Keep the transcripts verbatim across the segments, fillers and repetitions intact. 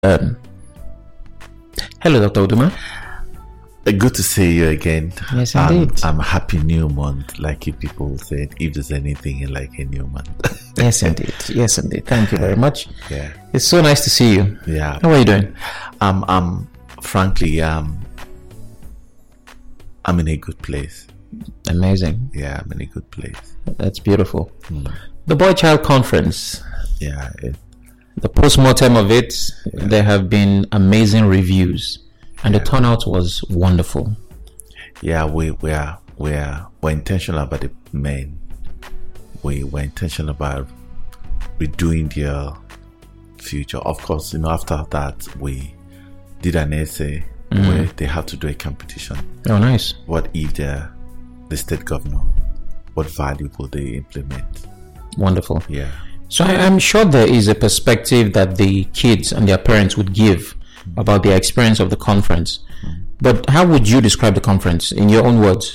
Um, hello, Doctor Uduma. Uh, Good to see you again. Yes, Um, indeed. I'm happy new month, like you people said. If there's anything like a new month, Yes, indeed. Yes, indeed. Thank you very much. yeah, It's so nice to see you. yeah. How are you doing? Um, um, frankly, um, I'm in a good place. Amazing. Yeah, I'm in a good place. That's beautiful. The Boy Child Conference, Yeah, it, the post-mortem of it, there have been amazing reviews, and the turnout was wonderful. yeah. We we are we are we're intentional about the men. We were intentional about redoing their future. Of course, you know. After that, we did an essay where they have to do a competition. Oh, nice. What if they're the state governor? What value will they implement? Wonderful. Yeah. So I, I'm sure there is a perspective that the kids and their parents would give about their experience of the conference. But how would you describe the conference in your own words?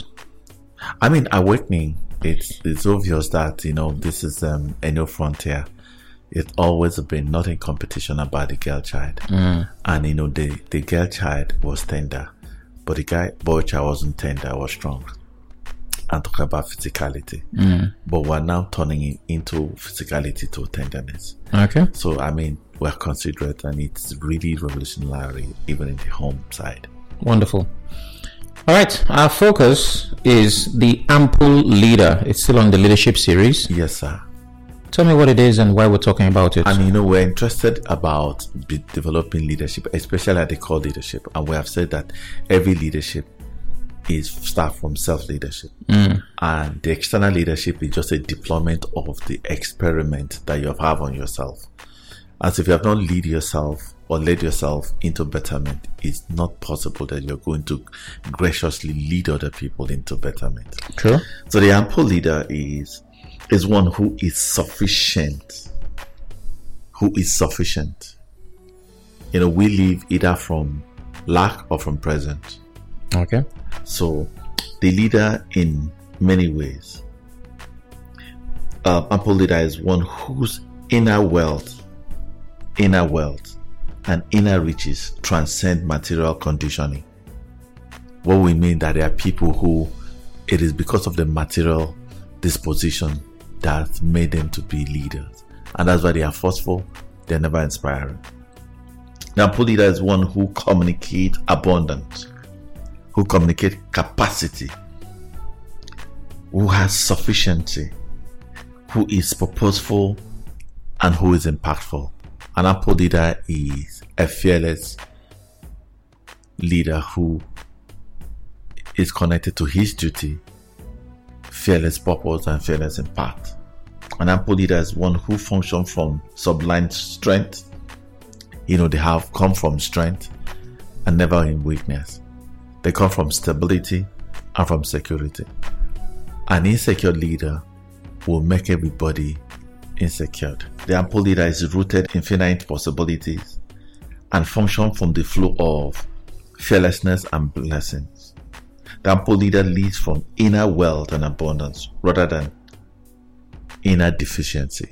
I mean, awakening. It's it's obvious that you know this is um, a new frontier. It's always been not in competition about the girl child, and you know the the girl child was tender, but the guy boy child wasn't tender, was strong. And talk about physicality, but we're now turning it into physicality to tenderness. Okay. So I mean, we're considerate, and it's really revolutionary, even in the home side. Wonderful. All right. Our focus is the Ample Leader. It's still on the leadership series. Yes, sir. Tell me what it is and why we're talking about it. And you know, we're interested about be developing leadership, especially at the core leadership. And we have said that every leadership is start from self-leadership. And the external leadership is just a deployment of the experiment that you have on yourself. As if you have not lead yourself or led yourself into betterment, it's not possible that you're going to graciously lead other people into betterment. True. So the ample leader is is one who is sufficient. Who is sufficient. You know, we live either from lack or from present. Okay. So the leader in many ways. Uh, ample leader is one whose inner wealth, inner wealth and inner riches transcend material conditioning. What we mean that there are people who it is because of the material disposition that made them to be leaders, and that's why they are forceful, they're never inspiring. The ample leader is one who communicates abundance, who communicate capacity, who has sufficiency, who is purposeful, and who is impactful. An ample leader is a fearless leader who is connected to his duty, fearless purpose, and fearless impact. An ample leader is one who functions from sublime strength. You know, they have come from strength and never in weakness. They come from stability and from security. An insecure leader will make everybody insecure. The ample leader is rooted in finite possibilities and function from the flow of fearlessness and blessings. The ample leader leads from inner wealth and abundance rather than inner deficiency.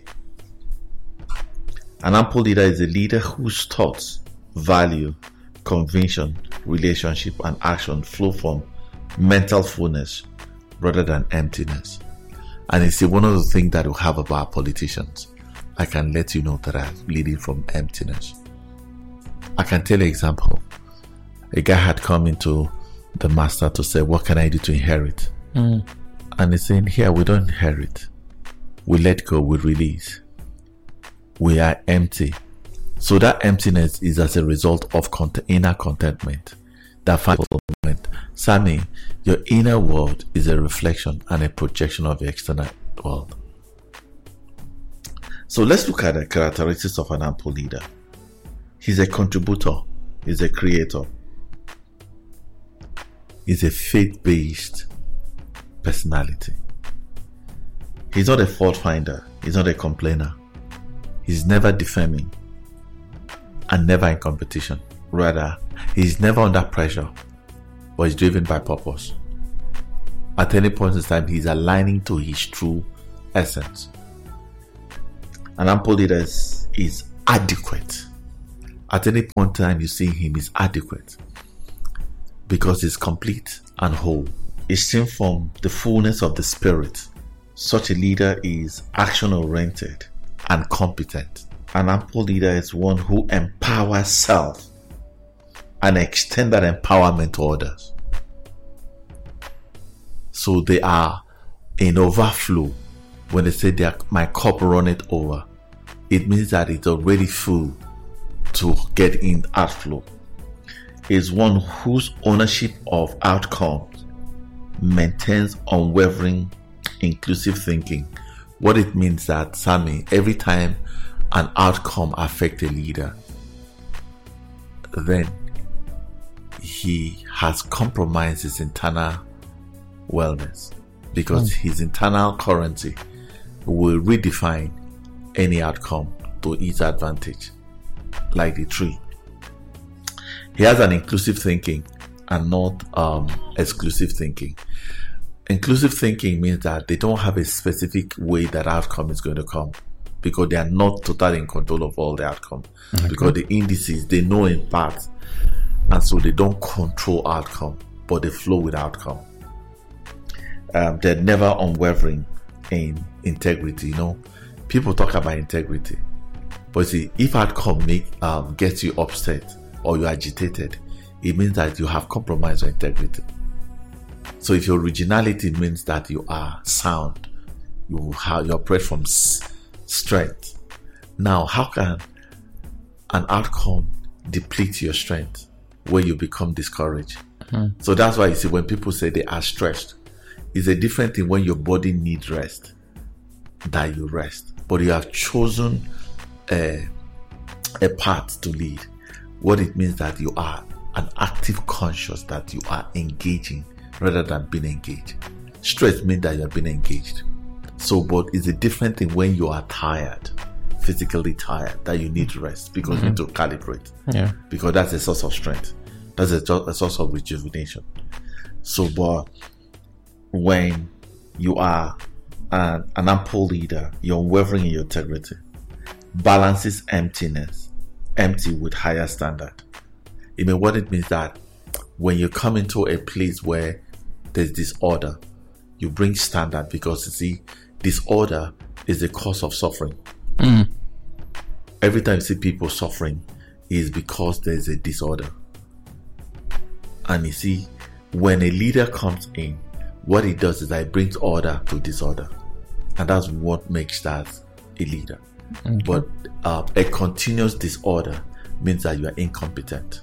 An ample leader is a leader whose thoughts, value, conviction, relationship, and action flow from mental fullness rather than emptiness. And it's one of the things that we have about politicians. I can let you know that I'm leading from emptiness. I can tell you an example. A guy had come into the master to say, what can I do to inherit? Mm. And he's saying, here we don't inherit. We let go, we release. We are empty. So that emptiness is as a result of cont- inner contentment. That fulfillment. Sammy, your inner world is a reflection and a projection of the external world. So let's look at the characteristics of an ample leader. He's a contributor. He's a creator. He's a faith-based personality. He's not a fault finder. He's not a complainer. He's never defaming and never in competition. Rather, he's never under pressure, but he's driven by purpose. At any point in time, he's aligning to his true essence. An ample leader is, is adequate at any point in time you see him is adequate because he's complete and whole. He's seen from the fullness of the Spirit. Such a leader is action-oriented and competent. An ample leader is one who empowers self and extends that empowerment to others. So they are in overflow. When they say they are, my cup runneth over, it means that it's already full to get in outflow. Is one whose ownership of outcomes maintains unwavering inclusive thinking. What it means that, Sammy, every time an outcome affects a leader, then he has compromised his internal wellness, because mm. his internal currency will redefine any outcome to his advantage, like the tree. He has an inclusive thinking and not um, exclusive thinking. Inclusive thinking means that they don't have a specific way that outcome is going to come, because they are not totally in control of all the outcome. Okay. Because the indices, they know in part, and so they don't control outcome, but they flow with outcome. Um, they're never unwavering in integrity. You know, people talk about integrity, but see, if outcome make um, gets you upset or you're agitated, it means that you have compromised your integrity. So if your originality means that you are sound, you have you operate from s- strength. Now, how can an outcome deplete your strength where you become discouraged? Mm-hmm. So that's why you see when people say they are stressed, it's a different thing when your body needs rest, that you rest. But you have chosen a, a path to lead. What it means that you are an active conscious, that you are engaging rather than being engaged. Stress means that you are being engaged. So, but it's a different thing when you are tired, physically tired, that you need rest, because mm-hmm. you need to calibrate. Yeah. Because that's a source of strength. That's a, a source of rejuvenation. So, but when you are an, an ample leader, you're unwavering in your integrity. Balances emptiness, empty with higher standard. I mean, what it means that when you come into a place where there's disorder, you bring standard, because you see, disorder is the cause of suffering. Mm. Every time you see people suffering, is because there's a disorder. And you see, when a leader comes in, what it does is that it brings order to disorder, and that's what makes that a leader. Okay. But uh, a continuous disorder means that you are incompetent.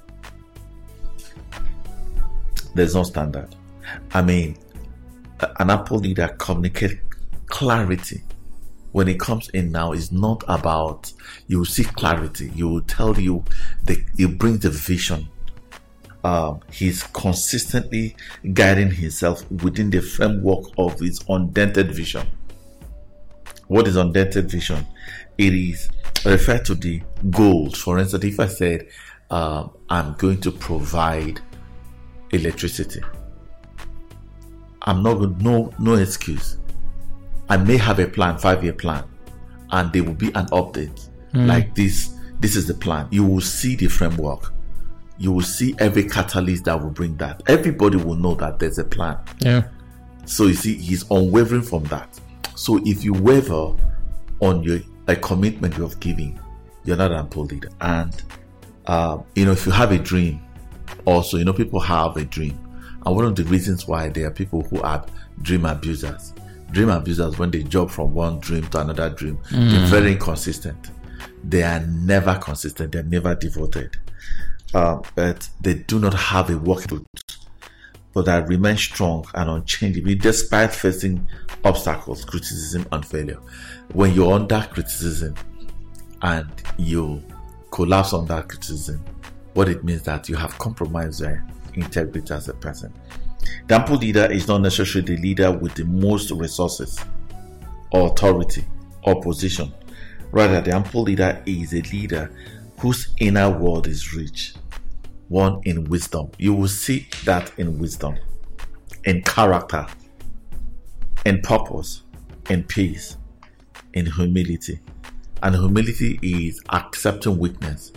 There's no standard. I mean, an Apple leader communicates clarity. When it comes in now, it's not about, you will see clarity. You will tell you, the, you bring the vision. Um, he's consistently guiding himself within the framework of his undented vision. What is undented vision? It is referred to the goals. For instance, if I said, um, I'm going to provide electricity, I'm not going, no, no excuse. I may have a plan, five-year plan, and there will be an update mm. like this. This is the plan. You will see the framework. You will see every catalyst that will bring that. Everybody will know that there's a plan. Yeah. So you see, he's unwavering from that. So if you waver on your a commitment you have given, you're not an ample leader. And uh, you know, if you have a dream, also, you know, people have a dream, and one of the reasons why there are people who are dream abusers. Dream abusers, when they jump from one dream to another dream, mm. they're very inconsistent. They are never consistent. They're never devoted. Uh, but they do not have a working route, but that remain strong and unchangeable despite facing obstacles, criticism, and failure. When you're under criticism and you collapse under criticism, what it means that you have compromised your integrity as a person. The ample leader is not necessarily the leader with the most resources or authority or position. Rather, the ample leader is a leader whose inner world is rich, one in wisdom. You will see that in wisdom, in character, in purpose, in peace, in humility. And humility is accepting weakness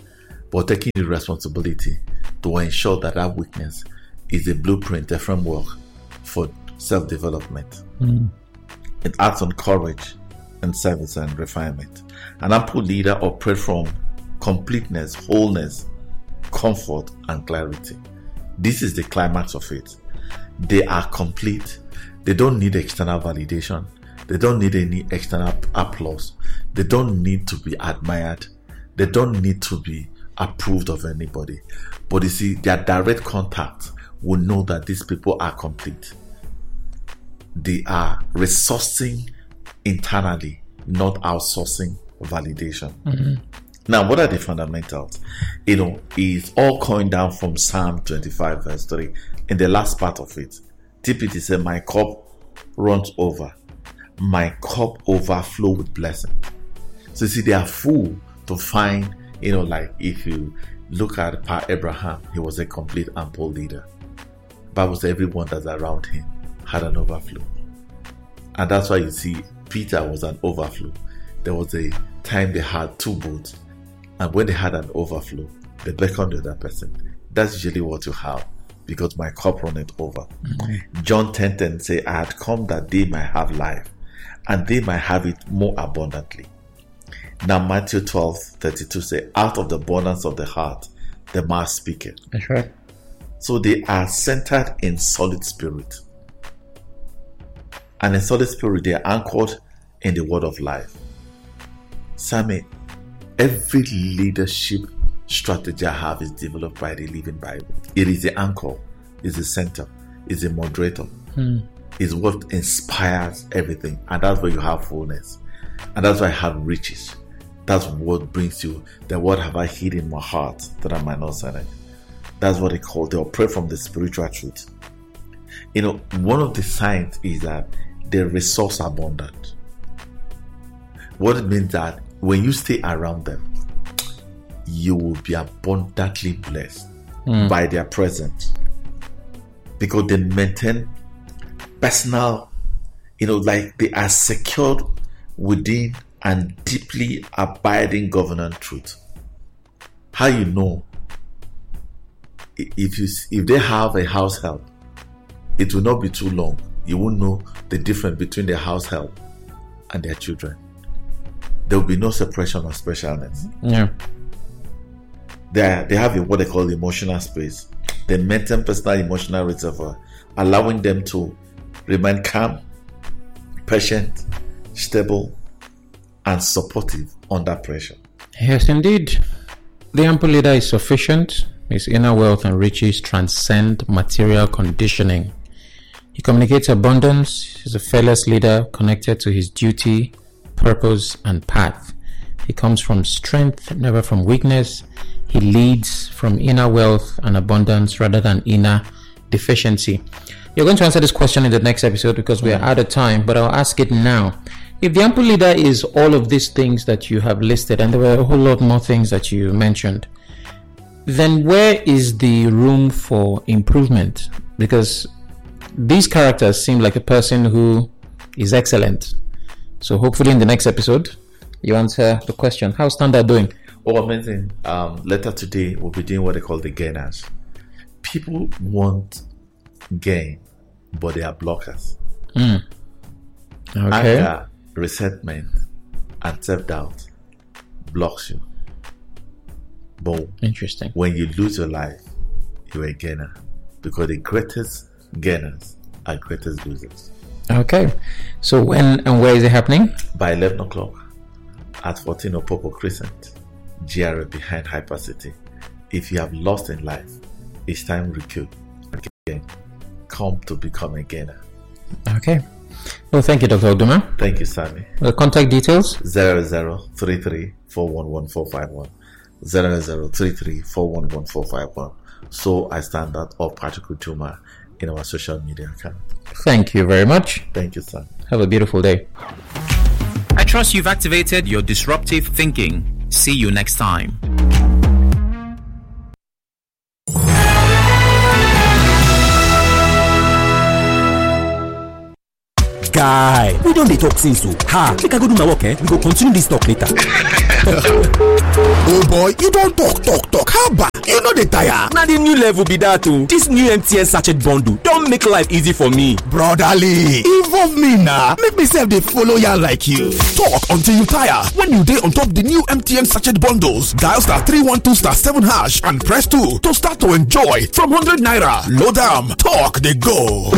but taking the responsibility to ensure that that weakness is a blueprint, a framework for self-development. Mm. It acts on courage and service and refinement. An ample leader operates from completeness, wholeness, comfort, and clarity. This is the climax of it. They are complete. They don't need external validation. They don't need any external applause. They don't need to be admired. They don't need to be approved of anybody. But you see, their direct contact will know that these people are complete. They are resourcing internally, not outsourcing validation. Mm-hmm. Now, what are the fundamentals? You know, it's all coming down from Psalm twenty-five, verse three. In the last part of it, T P T said, my cup runs over. My cup overflow with blessing. So you see, they are full to find, you know, like if you look at Pa Abraham, he was a complete ample leader. Bible says everyone that's around him had an overflow. And that's why you see Peter was an overflow. There was a time they had two boats, and when they had an overflow, they beckoned the other person. That's usually what you have, because my cup runneth over. Mm-hmm. John ten ten say, I had come that they might have life, and they might have it more abundantly. Now Matthew twelve thirty-two say, out of the abundance of the heart, the mouth speaketh. That's right. So they are centered in solid spirit. And in solid spirit, they are anchored in the word of life. Sammy, every leadership strategy I have is developed by the Living Bible. It is the anchor, it's the center, it's the moderator. Hmm. It's what inspires everything. And that's where you have fullness. And that's why I have riches. That's what brings you the what have I hid in my heart that I might not sin it. That's what they call, they operate from the spiritual truth. You know, one of the signs is that they're resource abundant. What it means that when you stay around them, you will be abundantly blessed mm. by their presence. Because they maintain personal, you know, like they are secured within and deeply abiding governance truth. How you know? If you if they have a house help, it will not be too long. You won't know the difference between their house help and their children. There will be no separation of specialness. Yeah. They are, they have a, what they call emotional space. They maintain personal emotional reservoir, allowing them to remain calm, patient, stable, and supportive under pressure. Yes, indeed. The ample leader is sufficient. His inner wealth and riches transcend material conditioning. He communicates abundance. He's a fearless leader connected to his duty, purpose, and path. He comes from strength, never from weakness. He leads from inner wealth and abundance rather than inner deficiency. You're going to answer this question in the next episode because we are out of time, but I'll ask it now. If the ample leader is all of these things that you have listed, and there were a whole lot more things that you mentioned, then where is the room for improvement? Because these characters seem like a person who is excellent. So hopefully in the next episode, you answer the question. How's Standard doing? Oh, amazing. Um, later today, we'll be doing what they call the gainers. People want gain, but they are blockers. Mm. Okay. Anger, resentment, and self-doubt blocks you. But interesting. When you lose your life, you're a gainer. Because the greatest gainers are greatest losers. Okay. So when and where is it happening? By eleven o'clock at fourteen Opopo Crescent, G R A behind Hypercity. If you have lost in life, it's time to recoup again. Come to become a gainer. Okay. Well, thank you, Doctor Uduma. Thank you, Sammy. The contact details? zero zero three three four one one four five one. zero zero three three four one one four five one. So I stand out of Patrick Uduma in our social media account. Thank you very much. Thank you, sir. Have a beautiful day. I trust you've activated your disruptive thinking. See you next time. Guy, we don't dey talk since o. Ha, make I go do my work, eh? We go continue this talk later. Oh boy, you don't talk, talk, talk. How about you know the tire? Now the new level be that too. This new M T N sachet bundle don't make life easy for me. Brotherly, involve me now. Make myself they follow ya like you. Talk until you tire. When you day on top the new M T N sachet bundles, dial star three one two star seven hash and press two to start to enjoy from one hundred naira. Load am, talk they go.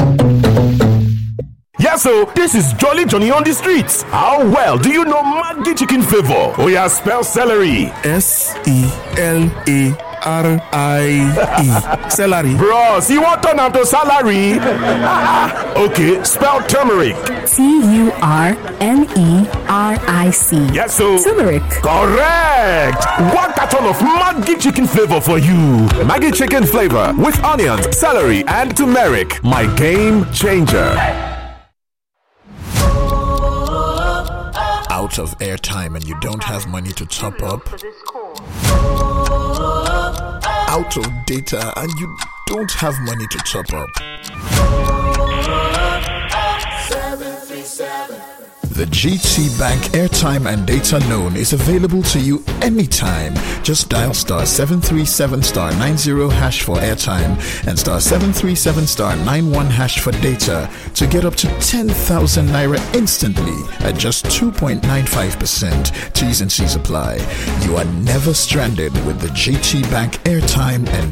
Yeah, so this is Jolly Johnny on the streets. How well do you know Maggi chicken flavor? Oh yeah, spell celery. S E L A R I E. Celery. Bros, you want turn am to salary? Okay, spell turmeric. T U R M E R I C. Yes, so turmeric. Correct. One carton of Maggi chicken flavor for you. Maggi chicken flavor with onions, celery, and turmeric. My game changer. Out of airtime and you don't have money to top up. Out of data and you don't have money to top up. The G T Bank airtime and data loan is available to you anytime. Just dial star seven three seven star nine zero hash for airtime and star seven three seven star nine one hash for data to get up to ten thousand naira instantly at just two point nine five percent. T's and C's apply. You are never stranded with the G T Bank airtime and